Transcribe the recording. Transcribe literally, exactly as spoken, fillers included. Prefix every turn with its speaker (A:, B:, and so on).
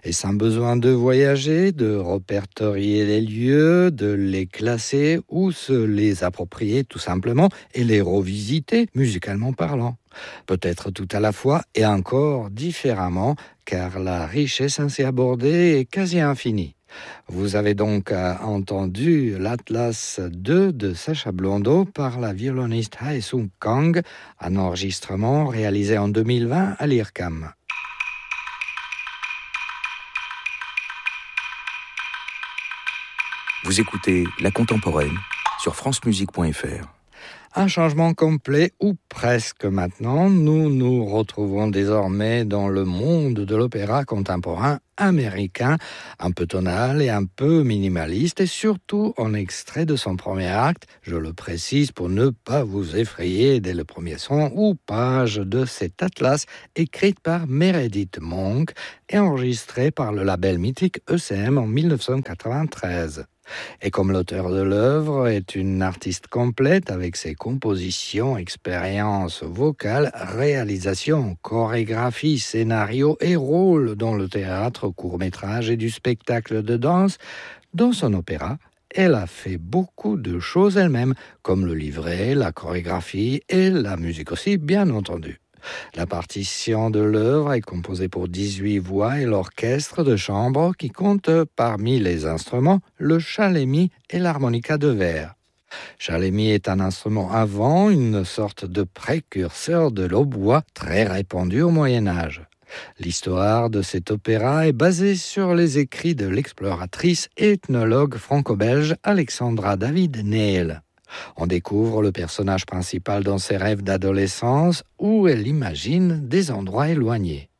A: Et sans besoin de voyager, de répertorier les lieux, de les classer ou se les approprier tout simplement et les revisiter musicalement parlant. Peut-être tout à la fois et encore différemment, car la richesse ainsi abordée est quasi infinie. Vous avez donc euh, entendu l'Atlas deux de Sacha Blondeau par la violoniste Hae Sung Kang, un enregistrement réalisé en deux mille vingt à l'I R C A M.
B: Vous écoutez La Contemporaine sur france musique point f r.
A: Un changement complet, ou presque maintenant, nous nous retrouvons désormais dans le monde de l'opéra contemporain américain, un peu tonal et un peu minimaliste, et surtout en extrait de son premier acte, je le précise pour ne pas vous effrayer dès le premier son ou page de cet atlas, écrite par Meredith Monk et enregistrée par le label mythique E C M en dix-neuf cent quatre-vingt-treize. Et comme l'auteur de l'œuvre est une artiste complète avec ses compositions, expériences vocales, réalisations, chorégraphie, scénario et rôle dans le théâtre, court-métrage et du spectacle de danse, dans son opéra, elle a fait beaucoup de choses elle-même, comme le livret, la chorégraphie et la musique aussi, bien entendu. La partition de l'œuvre est composée pour dix-huit voix et l'orchestre de chambre qui compte parmi les instruments le chalémi et l'harmonica de verre. Chalémi est un instrument à vent, une sorte de précurseur de l'hautbois très répandu au Moyen-Âge. L'histoire de cet opéra est basée sur les écrits de l'exploratrice et ethnologue franco-belge Alexandra David Neil. On découvre le personnage principal dans ses rêves d'adolescence où elle imagine des endroits éloignés.